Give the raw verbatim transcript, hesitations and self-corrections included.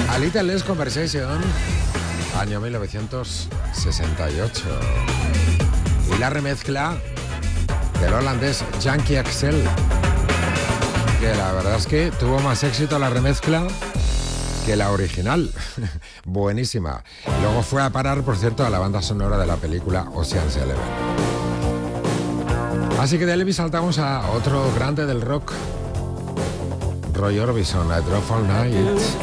A Little Less Conversation, año mil novecientos sesenta y ocho. Y la remezcla del holandés Yankee Axel, que la verdad es que tuvo más éxito la remezcla que la original. Buenísima. Luego fue a parar, por cierto, a la banda sonora de la película Ocean's Eleven. Así que de Elvis saltamos a otro grande del rock, Roy Orbison, I Drove All Night.